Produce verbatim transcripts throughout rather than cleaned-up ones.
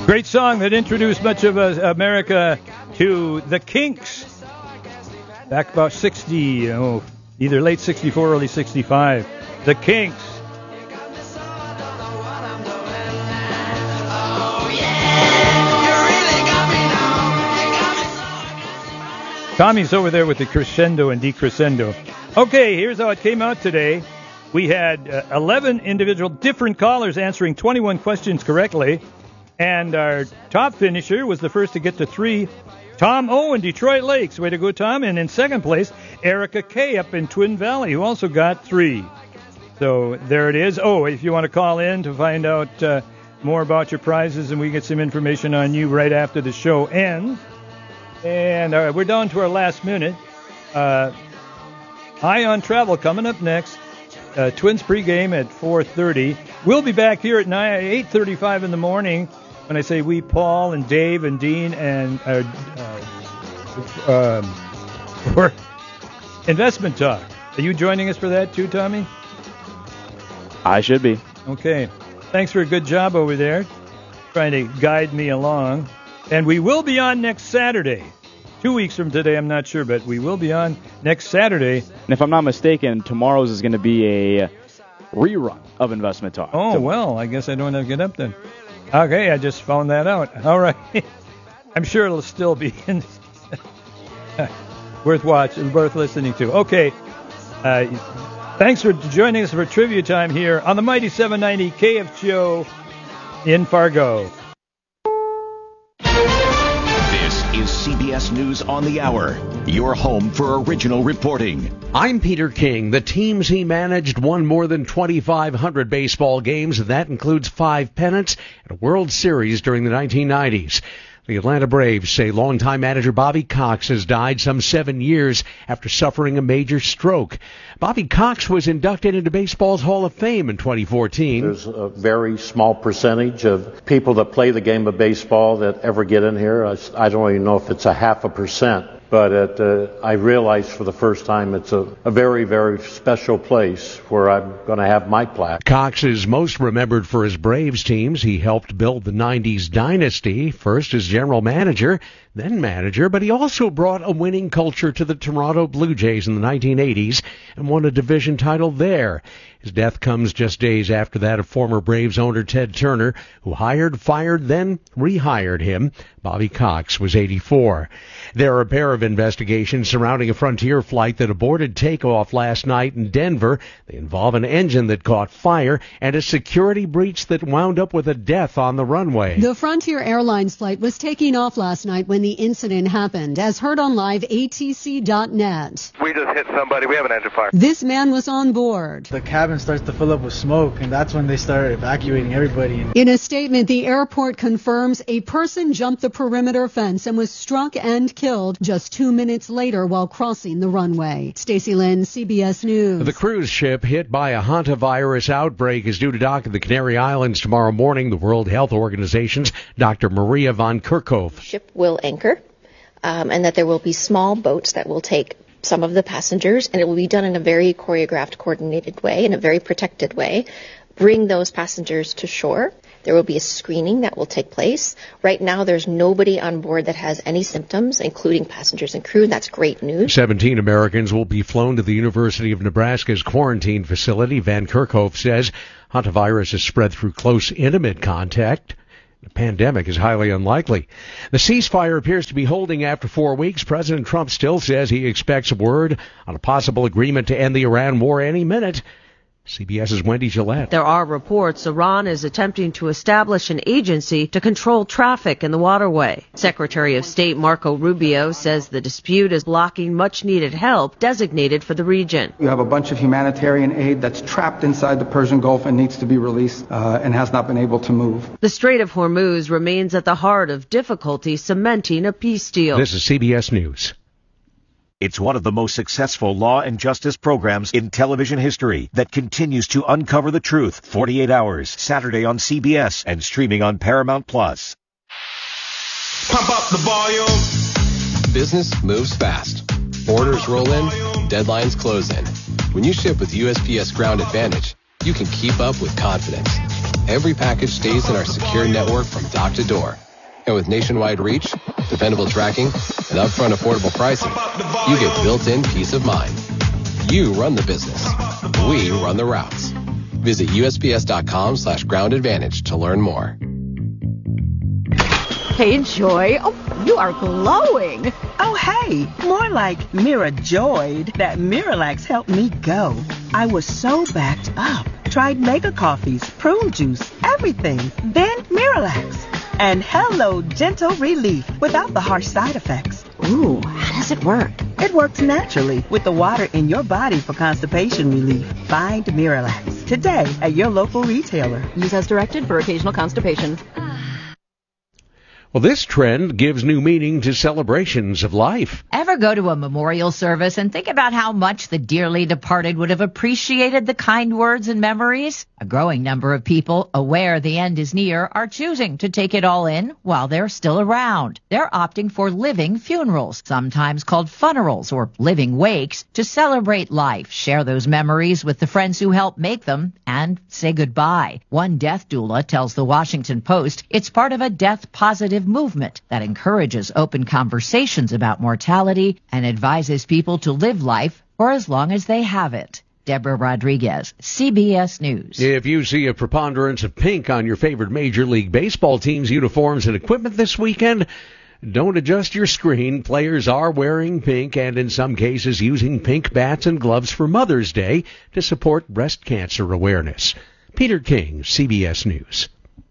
Great song that introduced much of uh, America to the Kinks. Back about sixty, oh, either late sixty-four, early sixty-five. The Kinks. Tommy's over there with the crescendo and decrescendo. Okay, here's how it came out today. We had uh, eleven individual different callers answering twenty-one questions correctly. And our top finisher was the first to get to three. Tom O in Detroit Lakes. Way to go, Tom. And in second place, Erica K up in Twin Valley, who also got three. So there it is. Oh, if you want to call in to find out uh, more about your prizes, and we get some information on you right after the show ends. And all right, we're down to our last minute. Uh, High on Travel coming up next. Uh, Twins pregame at four thirty. We'll be back here at eight thirty-five in the morning. When I say we, Paul and Dave and Dean and uh, uh, um, for Investment Talk. Are you joining us for that too, Tommy? I should be. Okay. Thanks for a good job over there, trying to guide me along. And we will be on next Saturday. Two weeks from today, I'm not sure, but we will be on next Saturday. And if I'm not mistaken, tomorrow's is going to be a rerun of Investment Talk. Oh, so, well, I guess I don't have to get up then. Okay, I just found that out. All right. I'm sure it'll still be in worth watching, worth listening to. Okay. Uh, thanks for joining us for trivia time here on the Mighty seven ninety K F G O in Fargo. Is C B S News on the Hour, your home for original reporting. I'm Peter King. The teams he managed won more than twenty-five hundred baseball games, and that includes five pennants and a World Series during the nineteen nineties. The Atlanta Braves say longtime manager Bobby Cox has died some seven years after suffering a major stroke. Bobby Cox was inducted into baseball's Hall of Fame in twenty fourteen. There's a very small percentage of people that play the game of baseball that ever get in here. I, I don't even know if it's a half a percent. But it, uh, I realized for the first time it's a, a very, very special place where I'm going to have my plaque. Cox is most remembered for his Braves teams. He helped build the nineties dynasty, first as general manager, then manager, but he also brought a winning culture to the Toronto Blue Jays in the nineteen eighties and won a division title there. His death comes just days after that of former Braves owner Ted Turner, who hired, fired, then rehired him. Bobby Cox was eighty-four. There are a pair of investigations surrounding a Frontier flight that aborted takeoff last night in Denver. They involve an engine that caught fire and a security breach that wound up with a death on the runway. The Frontier Airlines flight was taking off last night when the incident happened, as heard on live A T C dot net. We just hit somebody. We have an engine fire. This man was on board. The cabin starts to fill up with smoke, and that's when they start evacuating everybody. In a statement, the airport confirms a person jumped the perimeter fence and was struck and killed just two minutes later while crossing the runway. Stacey Lynn, C B S News. The cruise ship hit by a hantavirus outbreak is due to dock at the Canary Islands tomorrow morning. The World Health Organization's Doctor Maria von Kerkhove. The ship will anchor, um, and that there will be small boats that will take some of the passengers, and it will be done in a very choreographed, coordinated way, in a very protected way. Bring those passengers to shore. There will be a screening that will take place. Right now, there's nobody on board that has any symptoms, including passengers and crew. That's great news. Seventeen Americans will be flown to the University of Nebraska's quarantine facility. Van Kerkhove says hantavirus is spread through close, intimate contact. The pandemic is highly unlikely. The ceasefire appears to be holding after four weeks. President Trump still says he expects word on a possible agreement to end the Iran war any minute. CBS's Wendy Gillette. There are reports Iran is attempting to establish an agency to control traffic in the waterway. Secretary of State Marco Rubio says the dispute is blocking much-needed help designated for the region. You have a bunch of humanitarian aid that's trapped inside the Persian Gulf and needs to be released uh, and has not been able to move. The Strait of Hormuz remains at the heart of difficulty cementing a peace deal. This is C B S News. It's one of the most successful law and justice programs in television history that continues to uncover the truth. forty-eight hours, Saturday on C B S and streaming on Paramount Plus. Pump up the volume. Business moves fast. Orders roll in, deadlines close in. When you ship with U S P S Ground Advantage, you can keep up with confidence. every package stays in our secure network from dock to door. And with nationwide reach, dependable tracking, and upfront affordable pricing, you get built-in peace of mind. You run the business. We run the routes. Visit U S P S dot com slash ground advantage to learn more. Hey, Joy. Oh, you are glowing. Oh, hey. More like Mira joyed that Miralax helped me go. I was so backed up. Tried mega coffees, prune juice, everything. Then Miralax. And hello, gentle relief without the harsh side effects. Ooh, how does it work? It works naturally with the water in your body for constipation relief. Find Miralax today at your local retailer. Use as directed for occasional constipation. Well, this trend gives new meaning to celebrations of life. Ever go to a memorial service and think about how much the dearly departed would have appreciated the kind words and memories? A growing number of people, aware the end is near, are choosing to take it all in while they're still around. They're opting for living funerals, sometimes called funerals or living wakes, to celebrate life, share those memories with the friends who helped make them, and say goodbye. One death doula tells the Washington Post it's part of a death-positive movement that encourages open conversations about mortality and advises people to live life for as long as they have it. Deborah Rodriguez, C B S News. If you see a preponderance of pink on your favorite Major League Baseball team's uniforms and equipment this weekend, don't adjust your screen. Players are wearing pink and in some cases using pink bats and gloves for Mother's Day to support breast cancer awareness. Peter King, C B S News.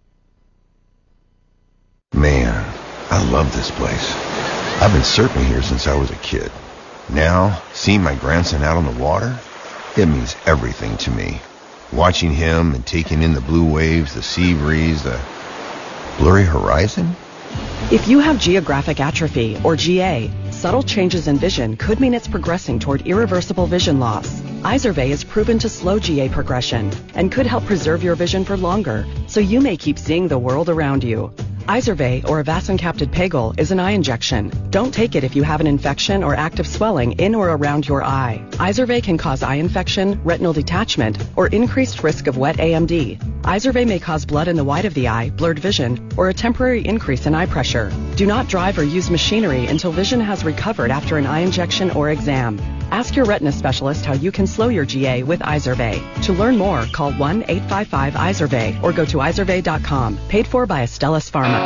Man, I love this place. I've been surfing here since I was a kid. Now, seeing my grandson out on the water, it means everything to me. Watching him and taking in the blue waves, the sea breeze, the blurry horizon. If you have geographic atrophy, or G A, subtle changes in vision could mean it's progressing toward irreversible vision loss. Izervay is proven to slow G A progression and could help preserve your vision for longer, so you may keep seeing the world around you. Izervay, or avacincaptad pegol, is an eye injection. Don't take it if you have an infection or active swelling in or around your eye. Izervay can cause eye infection, retinal detachment, or increased risk of wet A M D. Izervay may cause blood in the white of the eye, blurred vision, or a temporary increase in eye pressure. Do not drive or use machinery until vision has recovered after an eye injection or exam. Ask your retina specialist how you can slow your G A with Izervay. To learn more, call one eight five five Izervay or go to izervay dot com. Paid for by Astellas Pharma.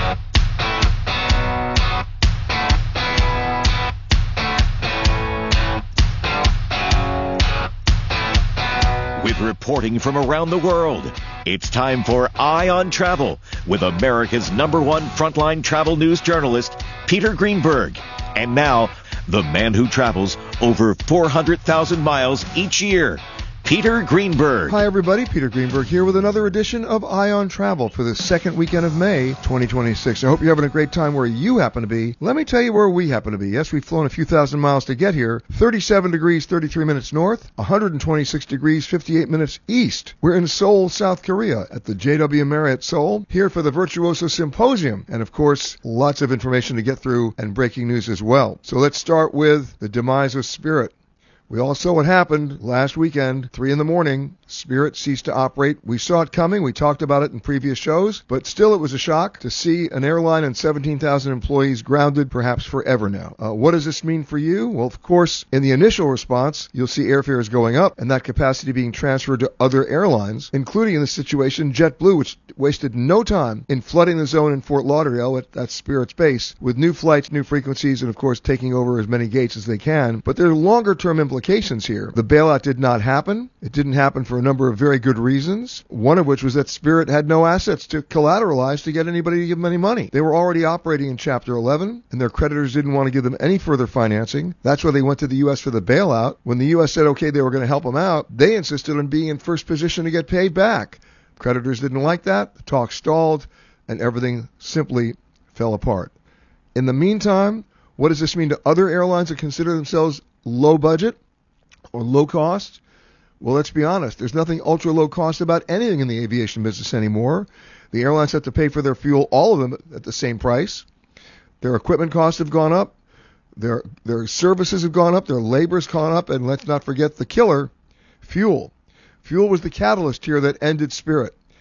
With reporting from around the world, it's time for Eye on Travel with America's number one frontline travel news journalist, Peter Greenberg. And now, the man who travels over four hundred thousand miles each year, Peter Greenberg. Hi, everybody. Peter Greenberg here with another edition of Eye on Travel for the second weekend of May twenty twenty-six. I hope you're having a great time where you happen to be. Let me tell you where we happen to be. Yes, we've flown a few thousand miles to get here. thirty-seven degrees, thirty-three minutes north, one hundred twenty-six degrees, fifty-eight minutes east. We're in Seoul, South Korea at the J W Marriott Seoul, here for the Virtuoso Symposium. And, of course, lots of information to get through and breaking news as well. So let's start with the demise of Spirit. We all saw what happened last weekend, three in the morning. Spirit ceased to operate. We saw it coming. We talked about it in previous shows, but still it was a shock to see an airline and seventeen thousand employees grounded perhaps forever now. Uh, what does this mean for you? Well, of course, in the initial response, you'll see airfares going up and that capacity being transferred to other airlines, including in this situation JetBlue, which wasted no time in flooding the zone in Fort Lauderdale at that Spirit's base with new flights, new frequencies, and of course taking over as many gates as they can. But there are longer-term implications here. The bailout did not happen. It didn't happen for a number of very good reasons, one of which was that Spirit had no assets to collateralize to get anybody to give them any money. They were already operating in Chapter eleven, and their creditors didn't want to give them any further financing. That's why they went to the U S for the bailout. When the U S said, okay, they were going to help them out, they insisted on being in first position to get paid back. Creditors didn't like that. The talk stalled, and everything simply fell apart. In the meantime, what does this mean to other airlines that consider themselves low budget or low cost? Well, let's be honest. There's nothing ultra low cost about anything in the aviation business anymore. The airlines have to pay for their fuel, all of them, at the same price. Their equipment costs have gone up. Their their services have gone up. Their labor's gone up. And let's not forget the killer, fuel. Fuel was the catalyst here that ended Spirit.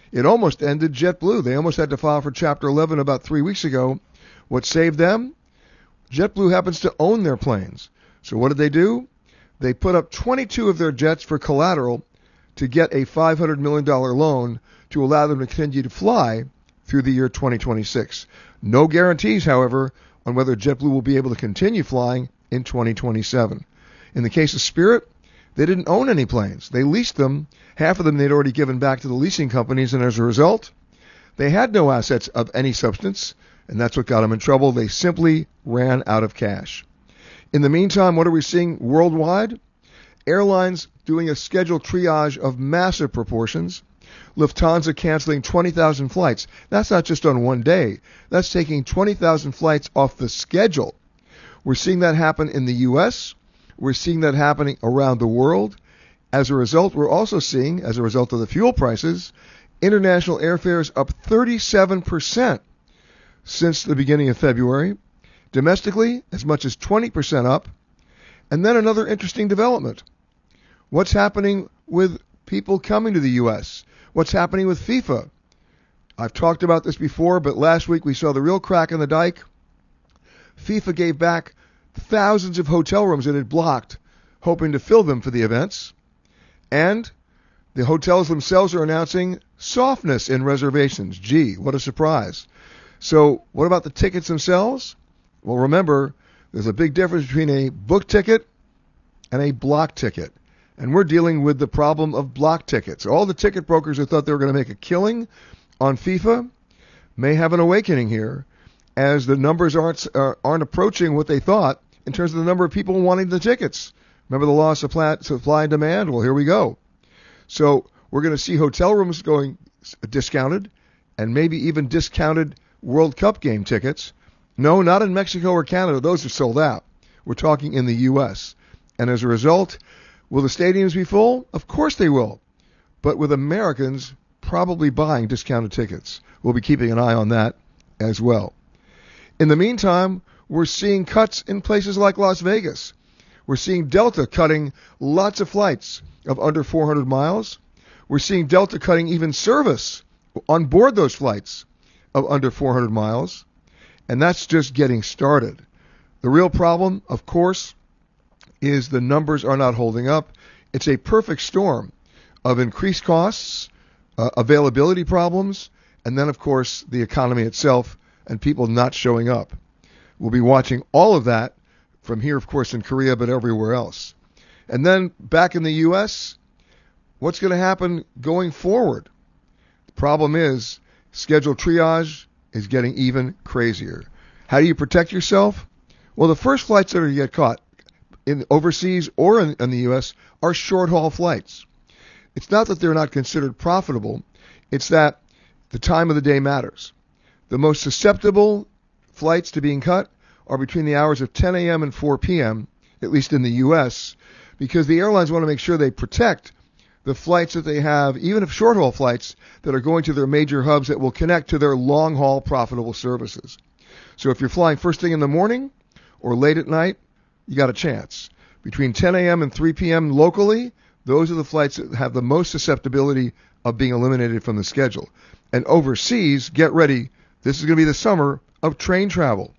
It almost ended JetBlue. They almost had to file for Chapter eleven about three weeks ago. What saved them? JetBlue happens to own their planes. So what did they do? They put up twenty-two of their jets for collateral to get a five hundred million dollars loan to allow them to continue to fly through the year twenty twenty-six. No guarantees, however, on whether JetBlue will be able to continue flying in twenty twenty-seven. In the case of Spirit, they didn't own any planes. They leased them. Half of them they'd already given back to the leasing companies, and as a result, they had no assets of any substance, and that's what got them in trouble. They simply ran out of cash. In the meantime, what are we seeing worldwide? Airlines doing a schedule triage of massive proportions. Lufthansa canceling twenty thousand flights. That's not just on one day. That's taking twenty thousand flights off the schedule. We're seeing that happen in the U S. We're seeing that happening around the world. As a result, we're also seeing, as a result of the fuel prices, international airfares up thirty-seven percent since the beginning of February. Domestically, as much as twenty percent up. And then another interesting development. What's happening with people coming to the U S? What's happening with FIFA? I've talked about this before, but last week we saw the real crack in the dike. FIFA gave back thousands of hotel rooms it had blocked, hoping to fill them for the events. And the hotels themselves are announcing softness in reservations. Gee, what a surprise. So what about the tickets themselves? Well, remember, there's a big difference between a book ticket and a block ticket. And we're dealing with the problem of block tickets. All the ticket brokers who thought they were going to make a killing on FIFA may have an awakening here, as the numbers aren't uh, aren't approaching what they thought in terms of the number of people wanting the tickets. Remember the law of supply, supply and demand? Well, here we go. So we're going to see hotel rooms going discounted, and maybe even discounted World Cup game tickets. No, not in Mexico or Canada. Those are sold out. We're talking in the U S. And as a result, will the stadiums be full? Of course they will. But with Americans probably buying discounted tickets. We'll be keeping an eye on that as well. In the meantime, we're seeing cuts in places like Las Vegas. We're seeing Delta cutting lots of flights of under four hundred miles. We're seeing Delta cutting even service on board those flights of under four hundred miles. And that's just getting started. The real problem, of course, is the numbers are not holding up. It's a perfect storm of increased costs, uh, availability problems, and then, of course, the economy itself and people not showing up. We'll be watching all of that from here, of course, in Korea, but everywhere else. And then back in the U S, what's going to happen going forward? The problem is schedule triage is getting even crazier. How do you protect yourself? Well, the first flights that are get caught in overseas or in, in the U S are short-haul flights. It's not that they're not considered profitable. It's that the time of the day matters. The most susceptible flights to being cut are between the hours of ten a.m. and four p.m., at least in the U S, because the airlines want to make sure they protect the flights that they have, even if short-haul flights that are going to their major hubs that will connect to their long-haul profitable services. So if you're flying first thing in the morning or late at night, you got a chance. Between ten a.m. and three p.m. locally, those are the flights that have the most susceptibility of being eliminated from the schedule. And overseas, get ready. This is going to be the summer of train travel.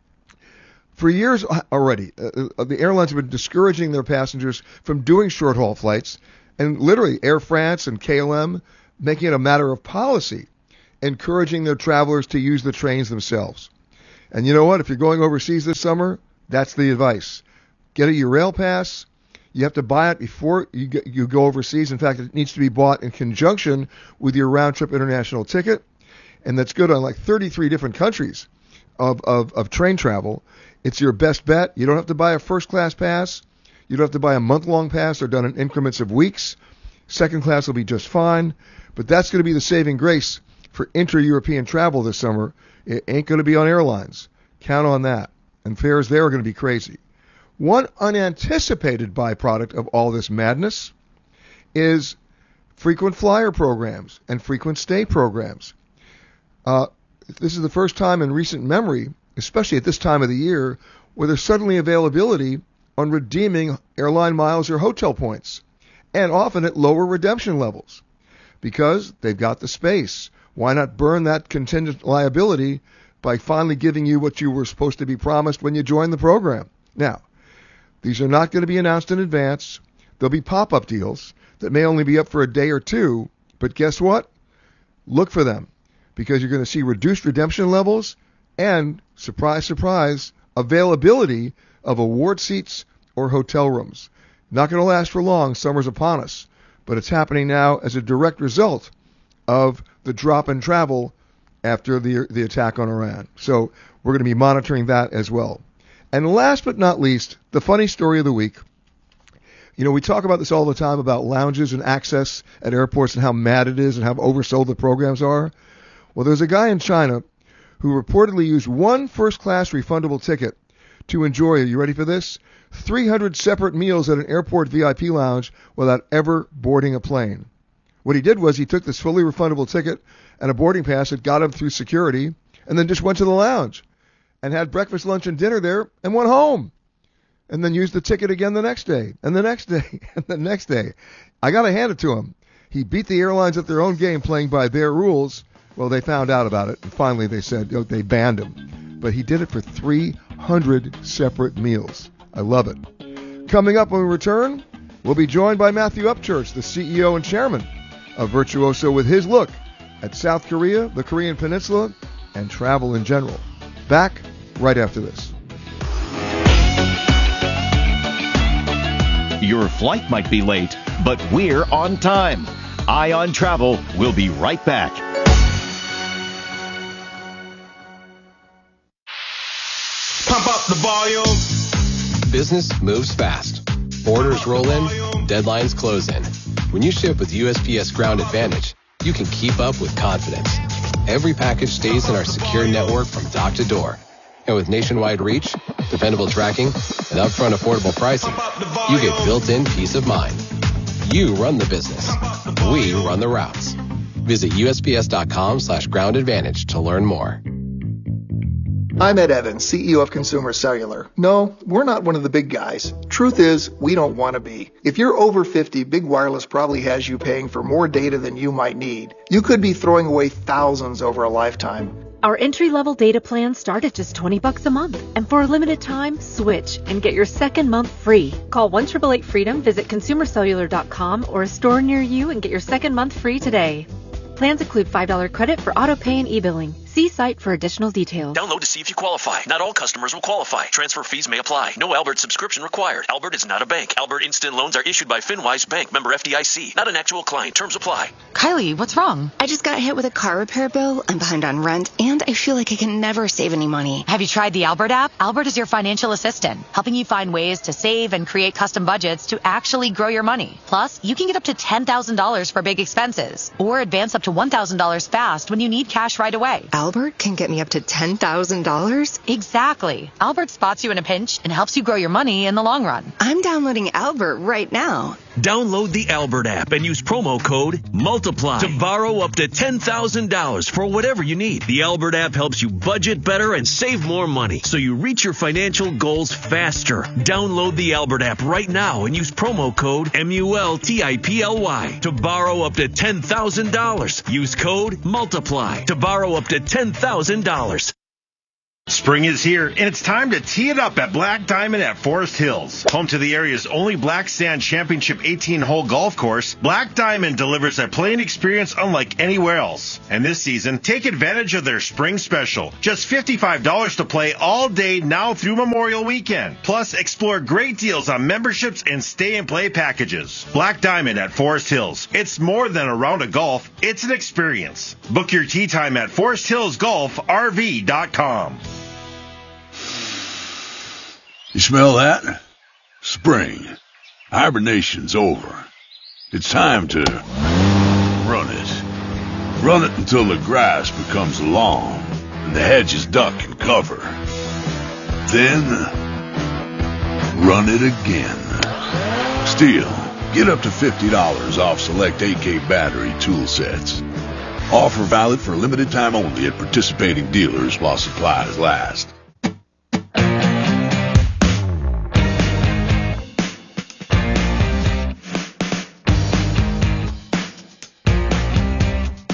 For years already, uh, the airlines have been discouraging their passengers from doing short-haul flights, and literally Air France and K L M making it a matter of policy, encouraging their travelers to use the trains themselves. And you know what? If you're going overseas this summer, that's the advice. Get a Eurail pass. You have to buy it before you, get, you go overseas. In fact, it needs to be bought in conjunction with your round-trip international ticket. And that's good on like thirty-three different countries of, of, of train travel. It's your best bet. You don't have to buy a first-class pass. You don't have to buy a month-long pass. They're done in increments of weeks. Second class will be just fine. But that's going to be the saving grace for intra-European travel this summer. It ain't going to be on airlines. Count on that. And fares there are going to be crazy. One unanticipated byproduct of all this madness is frequent flyer programs and frequent stay programs. Uh, this is the first time in recent memory, especially at this time of the year, where there's suddenly availability on redeeming airline miles or hotel points, and often at lower redemption levels. Because they've got the space. Why not burn that contingent liability by finally giving you what you were supposed to be promised when you joined the program? Now, these are not going to be announced in advance. There'll be pop-up deals that may only be up for a day or two, but guess what? Look for them, because you're going to see reduced redemption levels and, surprise, surprise, availability of award seats or hotel rooms. Not going to last for long. Summer's upon us, but it's happening now as a direct result of the drop in travel after the the attack on Iran. So we're going to be monitoring that as well. And last but not least, the funny story of the week. You know, we talk about this all the time about lounges and access at airports and how mad it is and how oversold the programs are. Well, there's a guy in China who reportedly used one first-class refundable ticket to enjoy, are you ready for this? three hundred separate meals at an airport V I P lounge without ever boarding a plane. What he did was he took this fully refundable ticket and a boarding pass that got him through security and then just went to the lounge and had breakfast, lunch, and dinner there and went home. And then used the ticket again the next day, and the next day, and the next day. I got to hand it to him. He beat the airlines at their own game playing by their rules. Well, they found out about it, and finally they said, oh, they banned him. But he did it for three hundred separate meals. I love it. Coming up when we return, we'll be joined by Matthew Upchurch, the C E O and chairman of Virtuoso, with his look at South Korea, the Korean Peninsula, and travel in general. Back right after this. Your flight might be late, but we're on time. Eye on Travel will be right back. Pump up the volume. Business moves fast. Orders roll in, deadlines close in. When you ship with U S P S Ground Advantage, you can keep up with confidence. Every package stays in our secure network from dock to door. And with nationwide reach, dependable tracking, and upfront affordable pricing, you get built-in peace of mind. You run the business. We run the routes. Visit usps.com slash ground advantage to learn more. I'm Ed Evans, C E O of Consumer Cellular. No, we're not one of the big guys. Truth is, we don't want to be. If you're over fifty, Big Wireless probably has you paying for more data than you might need. You could be throwing away thousands over a lifetime. Our entry-level data plans start at just twenty bucks a month. And for a limited time, switch and get your second month free. Call one eight eight eight freedom, visit consumer cellular dot com or a store near you and get your second month free today. Plans include five dollars credit for auto pay and e-billing. See site for additional details. Download to see if you qualify. Not all customers will qualify. Transfer fees may apply. No Albert subscription required. Albert is not a bank. Albert Instant Loans are issued by FinWise Bank, member F D I C. Not an actual client. Terms apply. Kylie, what's wrong? I just got hit with a car repair bill. I'm behind on rent, and I feel like I can never save any money. Have you tried the Albert app? Albert is your financial assistant, helping you find ways to save and create custom budgets to actually grow your money. Plus, you can get up to ten thousand dollars for big expenses, or advance up to one thousand dollars fast when you need cash right away. Albert can get me up to ten thousand dollars? Exactly. Albert spots you in a pinch and helps you grow your money in the long run. I'm downloading Albert right now. Download the Albert app and use promo code MULTIPLY to borrow up to ten thousand dollars for whatever you need. The Albert app helps you budget better and save more money so you reach your financial goals faster. Download the Albert app right now and use promo code M U L T I P L Y to borrow up to ten thousand dollars. Use code MULTIPLY to borrow up to ten thousand dollars. Spring is here, and it's time to tee it up at Black Diamond at Forest Hills. Home to the area's only Black Sand Championship eighteen-hole golf course, Black Diamond delivers a playing experience unlike anywhere else. And this season, take advantage of their spring special. Just fifty-five dollars to play all day now through Memorial Weekend. Plus, explore great deals on memberships and stay-and-play packages. Black Diamond at Forest Hills. It's more than a round of golf, it's an experience. Book your tee time at forest hills golf R V dot com. You smell that? Spring. Hibernation's over. It's time to run it. Run it until the grass becomes long and the hedges duck and cover. Then, run it again. Stihl, get up to fifty dollars off select A K battery tool sets. Offer valid for a limited time only at participating dealers while supplies last.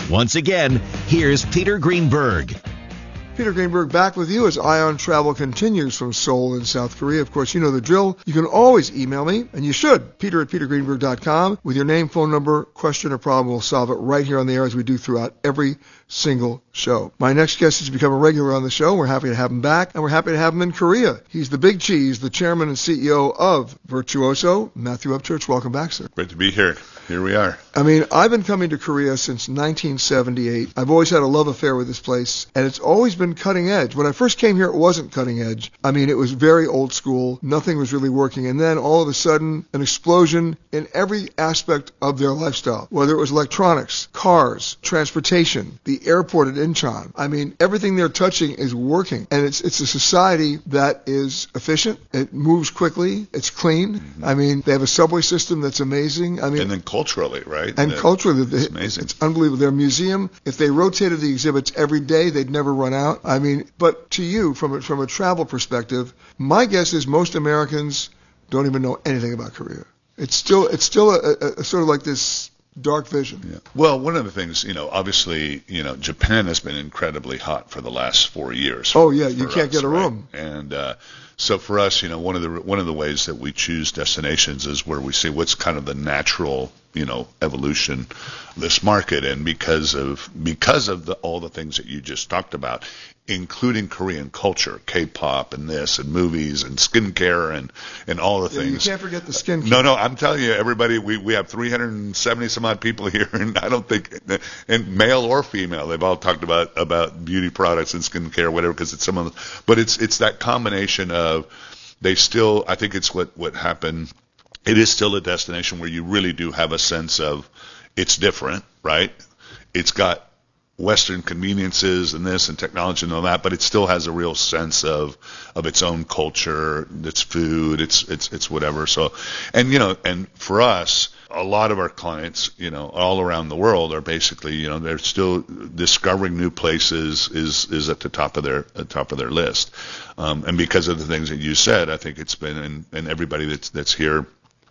Once again, here's Peter Greenberg. Peter Greenberg back with you as Ion Travel continues from Seoul in South Korea. Of course, you know the drill. You can always email me, and you should, peter at peter greenberg dot com, with your name, phone number, question, or problem. We'll solve it right here on the air as we do throughout every single show. My next guest has become a regular on the show. We're happy to have him back, and we're happy to have him in Korea. He's the Big Cheese, the chairman and C E O of Virtuoso. Matthew Upchurch, welcome back, sir. Great to be here. Here we are. I mean, I've been coming to Korea since nineteen seventy-eight. I've always had a love affair with this place, and it's always been cutting edge. When I first came here, it wasn't cutting edge. I mean, it was very old school. Nothing was really working. And then all of a sudden, an explosion in every aspect of their lifestyle, whether it was electronics, cars, transportation, the airport at Incheon. I mean, everything they're touching is working. And it's it's a society that is efficient. It moves quickly. It's clean. Mm-hmm. I mean, they have a subway system that's amazing. I mean, and then culturally, right? And it, culturally, it's amazing. It's unbelievable. Their museum, if they rotated the exhibits every day, they'd never run out. I mean, but to you, from a, from a travel perspective, my guess is most Americans don't even know anything about Korea. It's still it's still a, a, a sort of like this dark vision. Yeah. Well, one of the things, you know, obviously, you know, Japan has been incredibly hot for the last four years. Oh yeah, you for can't us, get a right? room. And uh, so for us, you know, one of the one of the ways that we choose destinations is where we see what's kind of the natural, you know, evolution of this market, and because of because of the, all the things that you just talked about, including Korean culture, K-pop and this and movies and skincare and, and all the Yeah, things. you can't forget the skincare. No, no, I'm telling you, everybody, we, we have three hundred seventy some odd people here, and I don't think, and male or female, they've all talked about, about beauty products and skincare, whatever, because it's some of the, but it's, it's that combination of, they still, I think it's what, what happened, it is still a destination where you really do have a sense of, it's different, right? It's got Western conveniences and this and technology and all that, but it still has a real sense of of its own culture, its food, its its its whatever. So, and you know, and for us, a lot of our clients, you know, all around the world are basically, you know, they're still discovering new places is is at the top of their at the top of their list, um, and because of the things that you said, I think it's been and, and everybody that's that's here.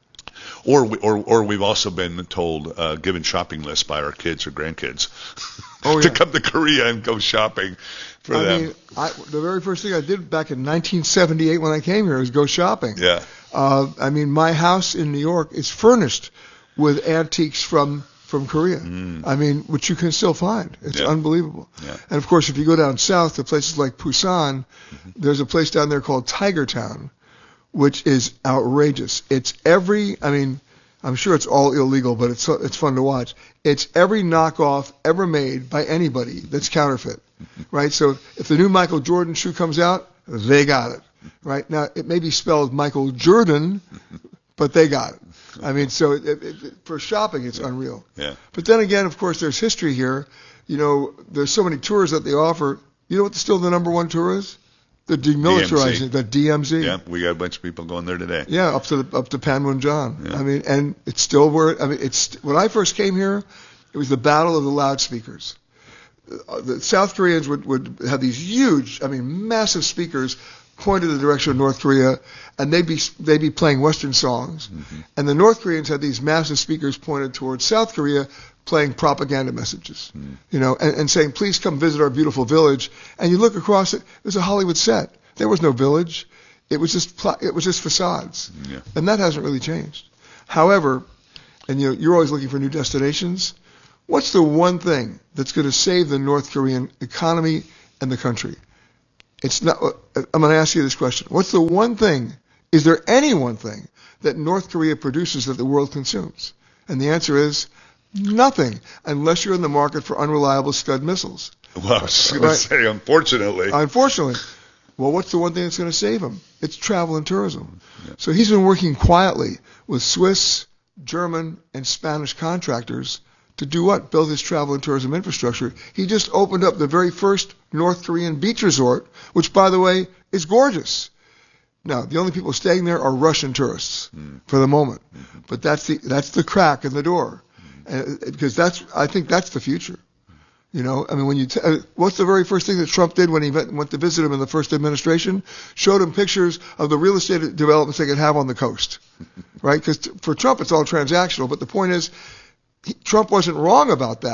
Or, we, or or we've also been told, uh, given shopping lists by our kids or grandkids oh, to yeah. come to Korea and go shopping for I them. mean, I, the very first thing I did back in nineteen seventy-eight when I came here was go shopping. Yeah. Uh, I mean, my house in New York is furnished with antiques from from Korea. Mm. I mean, which you can still find. It's Yeah. unbelievable. Yeah. And of course, if you go down south to places like Busan, mm-hmm. there's a place down there called Tiger Town, which is outrageous. It's every, I mean, I'm sure it's all illegal, but it's it's fun to watch. It's every knockoff ever made by anybody that's counterfeit, right? So if the new Michael Jordan shoe comes out, they got it, right? Now, it may be spelled Michael Jordan, but they got it. I mean, so it, it, it, for shopping, it's unreal. Yeah. But then again, of course, there's history here. You know, there's so many tours that they offer. You know what still the number one tour is? The demilitarizing, the D M Z. Yeah, we got a bunch of people going there today. Yeah, up to the, up to Panmunjom. Yeah. I mean, and it's still where I mean, it's when I first came here, it was the battle of the loudspeakers. Uh, the South Koreans would would have these huge, I mean, massive speakers pointed in the direction of North Korea, and they'd be they'd be playing Western songs, mm-hmm. and the North Koreans had these massive speakers pointed towards South Korea, playing propaganda messages, mm. you know, and, and saying, please come visit our beautiful village. And you look across it, there's a Hollywood set. There was no village. It was just pl- it was just facades. Yeah. And that hasn't really changed. However, and you know, you're always looking for new destinations. What's the one thing that's going to save the North Korean economy and the country? It's not. I'm going to ask you this question. What's the one thing? Is there any one thing that North Korea produces that the world consumes? And the answer is nothing, unless you're in the market for unreliable Scud missiles. Well, I was going right. to say, unfortunately. Unfortunately. Well, what's the one thing that's going to save him? It's travel and tourism. Yeah. So he's been working quietly with Swiss, German, and Spanish contractors to do what? Build his travel and tourism infrastructure. He just opened up the very first North Korean beach resort, which, by the way, is gorgeous. Now, the only people staying there are Russian tourists mm. for the moment. Mm-hmm. But that's the that's the crack in the door. Because that's, I think that's the future. You know, I mean, when you, t- uh, what's the very first thing that Trump did when he went, went to visit him in the first administration? Showed him pictures of the real estate developments they could have on the coast, right? Because t- for Trump, it's all transactional. But the point is, he, Trump wasn't wrong about that.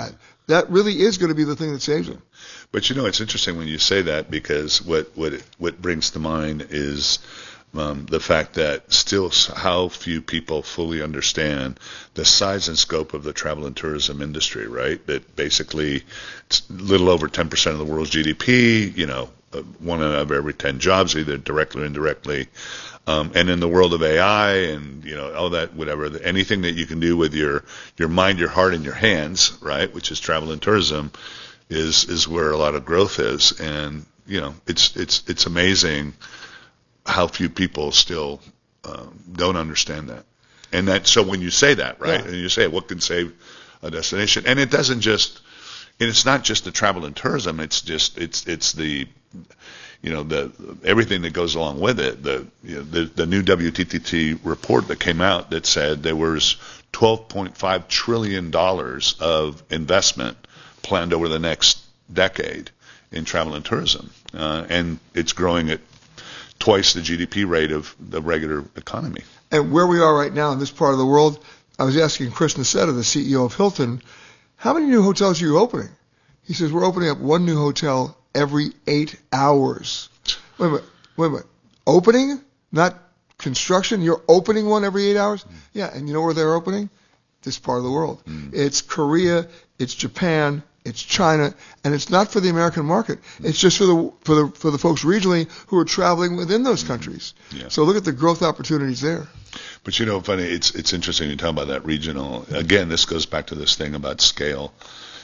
that really is going to be the thing that saves them. But you know, it's interesting when you say that, because what what it, what brings to mind is um, the fact that still how few people fully understand the size and scope of the travel and tourism industry, right? That basically it's a little over ten percent of the world's G D P, you know, one out of every ten jobs, either directly or indirectly. Um, and in the world of A I and, you know, all that, whatever, anything that you can do with your, your mind, your heart, and your hands, right, which is travel and tourism, is is where a lot of growth is. And, you know, it's it's it's amazing how few people still um, don't understand that. And that, so when you say that, right, yeah. and you say, what can save a destination? And it doesn't just, and it's not just the travel and tourism, it's just, it's it's the, you know, the everything that goes along with it. The you know, the, the new W T T T report that came out that said there was twelve point five trillion dollars of investment planned over the next decade in travel and tourism, uh, and it's growing at twice the G D P rate of the regular economy. And where we are right now in this part of the world, I was asking Chris Nassetta, the C E O of Hilton, how many new hotels are you opening? He says, we're opening up one new hotel every eight hours. Wait a minute, wait a minute. Opening, not construction? You're opening one every eight hours? Mm. Yeah, and you know where they're opening? This part of the world. Mm. It's Korea, it's Japan, it's China, and it's not for the American market. Mm. It's just for the for the for the folks regionally who are traveling within those countries. Yeah. So look at the growth opportunities there. But you know, funny, it's it's interesting you talk about that regional. Again, this goes back to this thing about scale.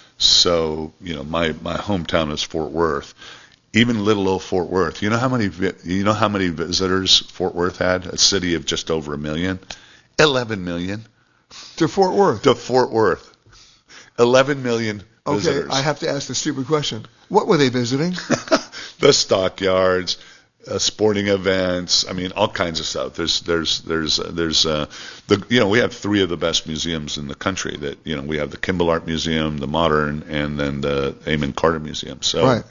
So, you know, my, my hometown is Fort Worth. Even little old Fort Worth. You know how many you know how many visitors Fort Worth had? A city of just over a million. Eleven million. To Fort Worth. To Fort Worth. Eleven million visitors. Okay, I have to ask the stupid question. What were they visiting? The stockyards, uh, sporting events. I mean, all kinds of stuff. There's there's there's uh, there's uh, the you know we have three of the best museums in the country. That you know we have the Kimball Art Museum, the Modern, and then the Amon Carter Museum. So. Right.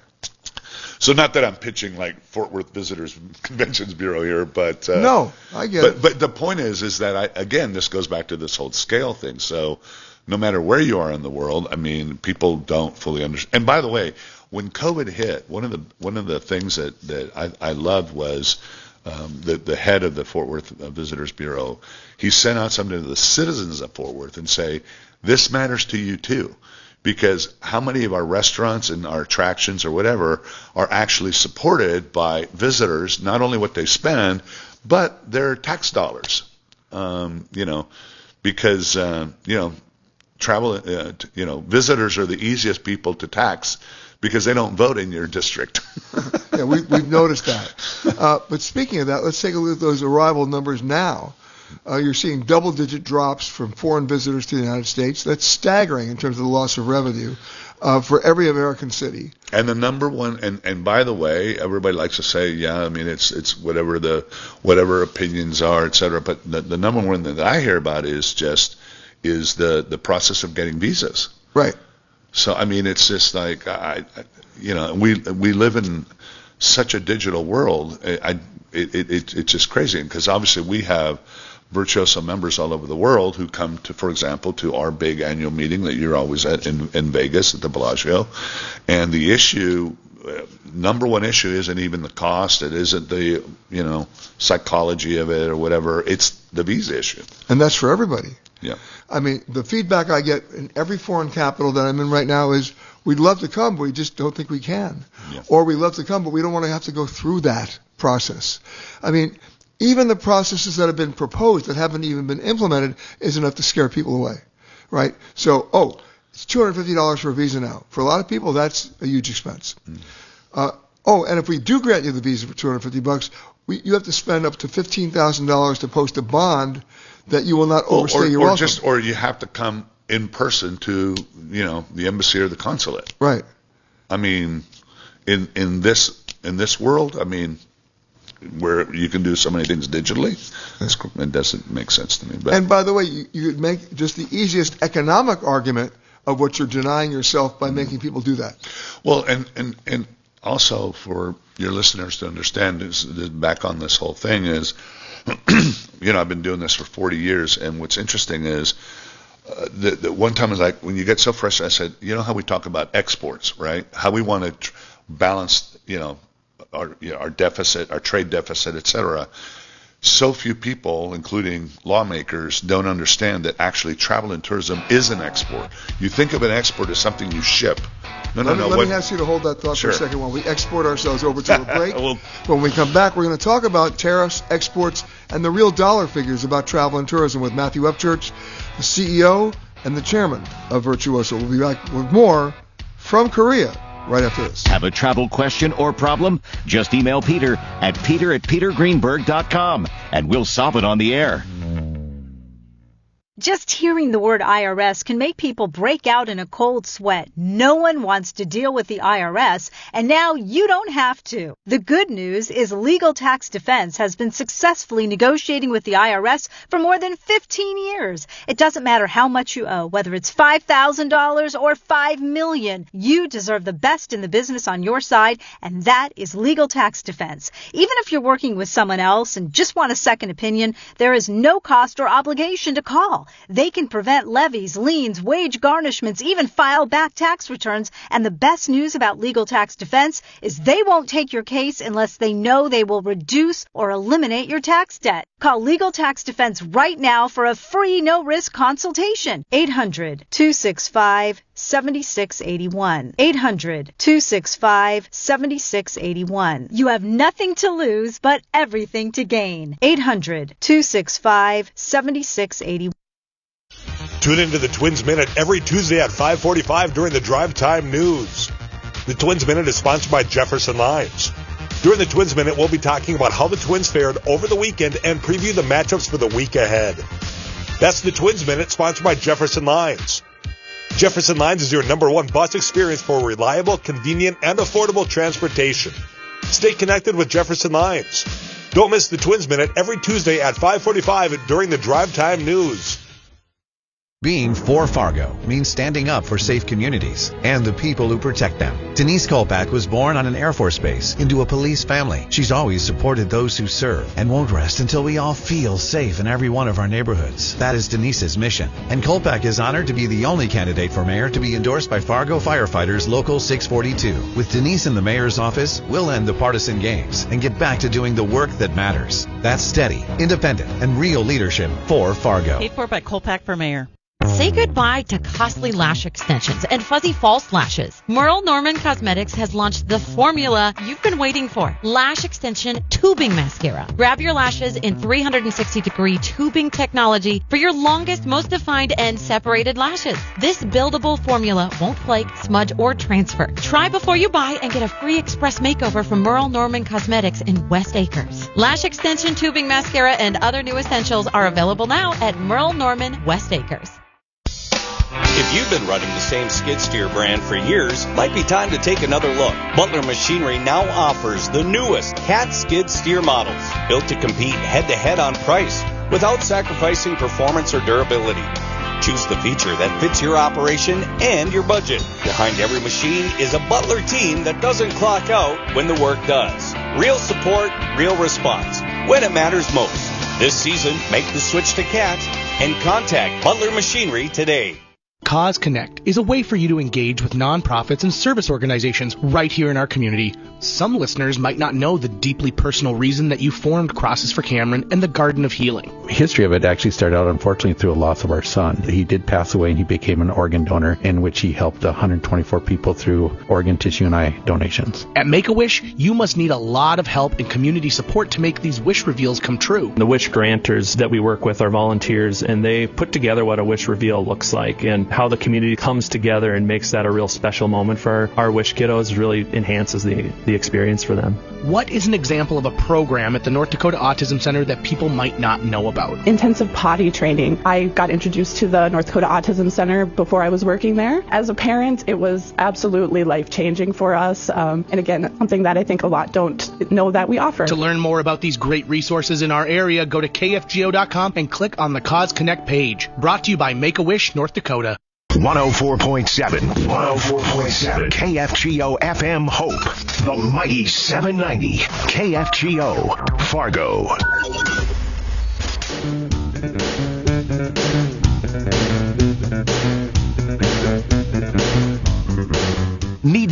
So not that I'm pitching like Fort Worth Visitors Conventions Bureau here, but uh, no, I get but, it. But the point is, is that I, again, this goes back to this whole scale thing. So no matter where you are in the world, I mean, people don't fully understand. And by the way, when COVID hit, one of the one of the things that that I, I loved was um, the the head of the Fort Worth Visitors Bureau. He sent out something to the citizens of Fort Worth and say, this matters to you too. Because how many of our restaurants and our attractions or whatever are actually supported by visitors, not only what they spend, but their tax dollars. Um, you know, because, uh, you know, travel, uh, t- you know, visitors are the easiest people to tax because they don't vote in your district. Yeah, we, we've noticed that. Uh, but speaking of that, let's take a look at those arrival numbers now. Uh, you're seeing double-digit drops from foreign visitors to the United States. That's staggering in terms of the loss of revenue uh, for every American city. And the number one, and, and by the way, everybody likes to say, yeah, I mean, it's it's whatever the whatever opinions are, et cetera. But the, the number one that I hear about is just is the, the process of getting visas. Right. So I mean, it's just like I, I you know, we we live in such a digital world. I, it, it, it it's just crazy because obviously we have Virtuoso members all over the world who come to, for example, to our big annual meeting that you're always at in, in Vegas at the Bellagio. And the issue, uh, number one issue isn't even the cost. It isn't the, you know, psychology of it or whatever. It's the visa issue. And that's for everybody. Yeah. I mean, the feedback I get in every foreign capital that I'm in right now is we'd love to come, but we just don't think we can. Yeah. Or we love to come, but we don't want to have to go through that process. I mean, even the processes that have been proposed that haven't even been implemented is enough to scare people away, right? So, oh, it's two hundred fifty dollars for a visa now. For a lot of people, that's a huge expense. Mm. Uh, oh, and if we do grant you the visa for two hundred fifty bucks, we, you have to spend up to fifteen thousand dollars to post a bond that you will not overstay or, or, your or welcome. Just, or you have to come in person to, you know, the embassy or the consulate. Right. I mean, in in this in this world, I mean, where you can do so many things digitally, it doesn't make sense to me. But. And by the way, you, you could make just the easiest economic argument of what you're denying yourself by mm-hmm. making people do that. Well, and, and, and also for your listeners to understand, is, is back on this whole thing is, you know, I've been doing this for forty years, and what's interesting is uh, the, the one time I was like, when you get so frustrated, I said, you know how we talk about exports, right? How we want to tr- balance, you know, our you know, our deficit, our trade deficit, et cetera. So few people, including lawmakers, don't understand that actually travel and tourism is an export. You think of an export as something you ship. No, no, let no. Me, let what, me ask you to hold that thought sure. for a second while we export ourselves over to a break. well, when we come back, we're going to talk about tariffs, exports, and the real dollar figures about travel and tourism with Matthew Upchurch, the C E O and the chairman of Virtuoso. We'll be back with more from Korea right after this. Have a travel question or problem? Just email Peter at peter at peter greenberg dot com and we'll solve it on the air. Just hearing the word I R S can make people break out in a cold sweat. No one wants to deal with the I R S, and now you don't have to. The good news is Legal Tax Defense has been successfully negotiating with the I R S for more than fifteen years. It doesn't matter how much you owe, whether it's five thousand dollars or five million dollars. You deserve the best in the business on your side, and that is Legal Tax Defense. Even if you're working with someone else and just want a second opinion, there is no cost or obligation to call. They can prevent levies, liens, wage garnishments, even file back tax returns. And the best news about Legal Tax Defense is they won't take your case unless they know they will reduce or eliminate your tax debt. Call Legal Tax Defense right now for a free no-risk consultation. eight hundred, two six five, seven six eight one. eight hundred, two six five, seven six eight one. You have nothing to lose but everything to gain. eight hundred, two six five, seven six eight one. Tune into the Twins Minute every Tuesday at five forty-five during the Drive Time News. The Twins Minute is sponsored by Jefferson Lines. During the Twins Minute, we'll be talking about how the Twins fared over the weekend and preview the matchups for the week ahead. That's the Twins Minute, sponsored by Jefferson Lines. Jefferson Lines is your number one bus experience for reliable, convenient, and affordable transportation. Stay connected with Jefferson Lines. Don't miss the Twins Minute every Tuesday at five forty-five during the Drive Time News. Being for Fargo means standing up for safe communities and the people who protect them. Denise Kolpak was born on an Air Force base into a police family. She's always supported those who serve and won't rest until we all feel safe in every one of our neighborhoods. That is Denise's mission. And Kolpak is honored to be the only candidate for mayor to be endorsed by Fargo Firefighters Local six forty-two. With Denise in the mayor's office, we'll end the partisan games and get back to doing the work that matters. That's steady, independent, and real leadership for Fargo. Paid for by Kolpak for mayor. Say goodbye to costly lash extensions and fuzzy false lashes. Merle Norman Cosmetics has launched the formula you've been waiting for. Lash Extension Tubing Mascara. Grab your lashes in three sixty degree tubing technology for your longest, most defined, and separated lashes. This buildable formula won't flake, smudge, or transfer. Try before you buy and get a free express makeover from Merle Norman Cosmetics in West Acres. Lash Extension Tubing Mascara and other new essentials are available now at Merle Norman West Acres. If you've been running the same skid steer brand for years, might be time to take another look. Butler Machinery now offers the newest Cat skid steer models, built to compete head-to-head on price without sacrificing performance or durability. Choose the feature that fits your operation and your budget. Behind every machine is a Butler team that doesn't clock out when the work does. Real support, real response, when it matters most. This season, make the switch to Cat and contact Butler Machinery today. Cause Connect is a way for you to engage with nonprofits and service organizations right here in our community. Some listeners might not know the deeply personal reason that you formed Crosses for Cameron and the Garden of Healing. The history of it actually started out, unfortunately, through a loss of our son. He did pass away, and he became an organ donor, in which he helped one hundred twenty-four people through organ, tissue, and eye donations. At Make-A-Wish, you must need a lot of help and community support to make these wish reveals come true. The wish granters that we work with are volunteers, and they put together what a wish reveal looks like, and how the community comes together and makes that a real special moment for our, our wish kiddos really enhances the, the experience for them. What is an example of a program at the North Dakota Autism Center that people might not know about? Intensive potty training. I got introduced to the North Dakota Autism Center before I was working there. As a parent, it was absolutely life-changing for us. Um, and again, something that I think a lot don't know that we offer. To learn more about these great resources in our area, go to K F G O dot com and click on the Cause Connect page. Brought to you by Make-A-Wish, North Dakota. one oh four point seven. one oh four point seven. K F G O F M Hope. The mighty seven ninety. K F G O Fargo.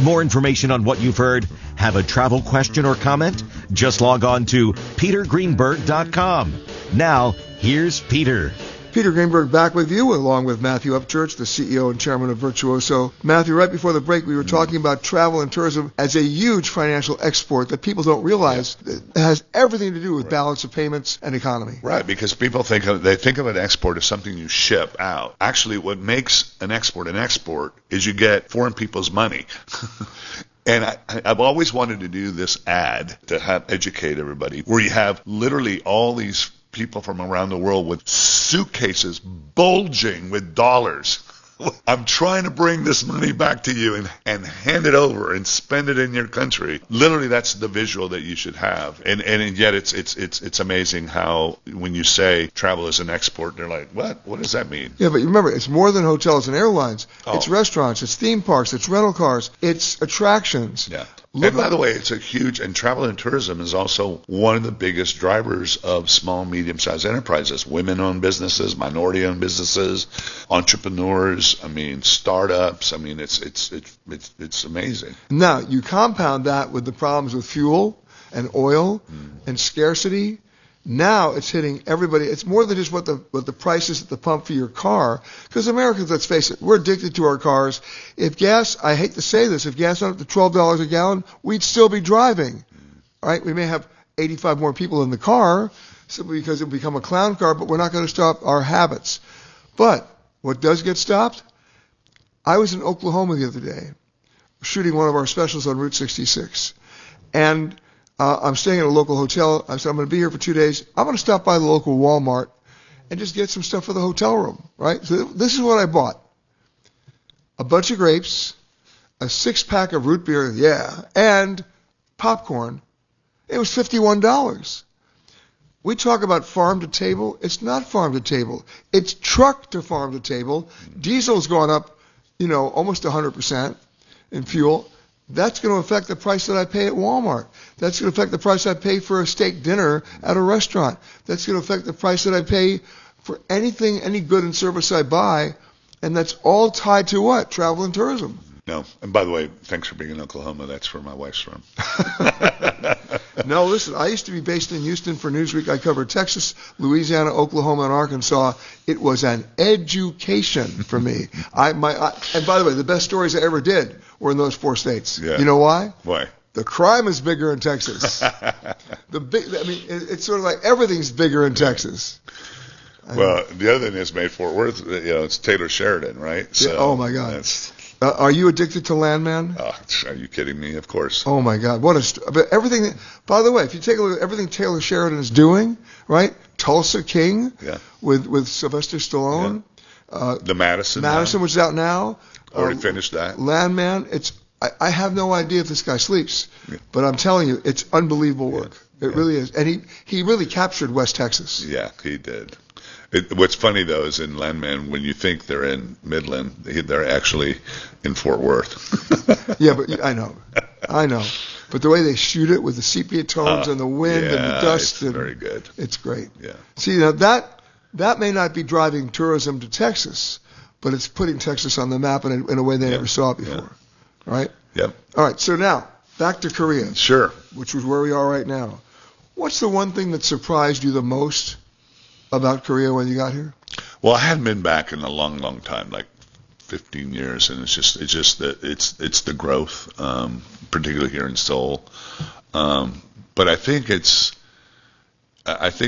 more information on what you've heard? Have a travel question or comment? Just log on to peter greenberg dot com. Now, here's Peter. Peter Greenberg back with you, along with Matthew Upchurch, the C E O and chairman of Virtuoso. Matthew, right before the break, we were talking about travel and tourism as a huge financial export that people don't realize it has everything to do with right. balance of payments and economy. Right, because people think of, they think of an export as something you ship out. Actually, what makes an export an export is you get foreign people's money. And I, I've always wanted to do this ad to have, educate everybody, where you have literally all these people from around the world with suitcases bulging with dollars. I'm trying to bring this money back to you and, and hand it over and spend it in your country. Literally, that's the visual that you should have. And and yet it's it's it's it's amazing how when you say travel is an export, they're like, what? What does that mean? Yeah, but remember, it's more than hotels and airlines. Oh. It's restaurants, it's theme parks, it's rental cars, it's attractions. Yeah. Look and by up. the way, it's a huge, and travel and tourism is also one of the biggest drivers of small, medium-sized enterprises, women-owned businesses, minority-owned businesses, entrepreneurs, I mean, startups. I mean, it's it's it's it's, it's amazing. Now, you compound that with the problems with fuel and oil mm. and scarcity. Now it's hitting everybody. It's more than just what the what the price is at the pump for your car. Because Americans, let's face it, we're addicted to our cars. If gas, I hate to say this, if gas went up to twelve dollars a gallon, we'd still be driving. All right, we may have eighty-five more people in the car simply because it would become a clown car, but we're not going to stop our habits. But what does get stopped? I was in Oklahoma the other day shooting one of our specials on Route sixty-six. And Uh, I'm staying at a local hotel. I said, I'm going to be here for two days. I'm going to stop by the local Walmart and just get some stuff for the hotel room, right? So this is what I bought. A bunch of grapes, a six-pack of root beer, yeah, and popcorn. It was fifty-one dollars. We talk about farm to table. It's not farm to table. It's truck to farm to table. Diesel's gone up, you know, almost one hundred percent in fuel. That's going to affect the price that I pay at Walmart. That's going to affect the price I pay for a steak dinner at a restaurant. That's going to affect the price that I pay for anything, any good and service I buy. And that's all tied to what? Travel and tourism. No. And by the way, thanks for being in Oklahoma. That's where my wife's from. No, listen, I used to be based in Houston for Newsweek. I covered Texas, Louisiana, Oklahoma, and Arkansas. It was an education for me. I, my, I, and by the way, the best stories I ever did were in those four states. Yeah. You know why? Why? The crime is bigger in Texas. the big, I mean, it, it's sort of like everything's bigger in Texas. I well, mean, the other thing is made Fort Worth. You know, it's Taylor Sheridan, right? So yeah, oh my God. That's, Uh, are you addicted to Landman? Oh, are you kidding me? Of course. Oh my God, what a! St- but everything. By the way, if you take a look at everything Taylor Sheridan is doing, right? Tulsa King, yeah. with with Sylvester Stallone. Yeah. Uh, the Madison. Madison, now. which is out now. Already uh, finished that. Landman. It's. I, I have no idea if this guy sleeps, yeah. but I'm telling you, it's unbelievable work. Yeah. It yeah. really is, and he he really captured West Texas. Yeah, he did. It, what's funny, though, is in Landman, when you think they're in Midland, they're actually in Fort Worth. Yeah, but I know. I know. But the way they shoot it with the sepia tones uh, and the wind yeah, and the dust. it's and very good. It's great. Yeah. See, now that, that may not be driving tourism to Texas, but it's putting Texas on the map in a, in a way they yeah. never saw it before. Yeah. Right? Yep. All right, so now, back to Korea. Sure. Which is where we are right now. What's the one thing that surprised you the most about Korea when you got here? Well, I hadn't been back in a long, long time, like fifteen years, and it's just it's just that it's it's the growth, um, particularly here in Seoul. Um, but I think it's I think.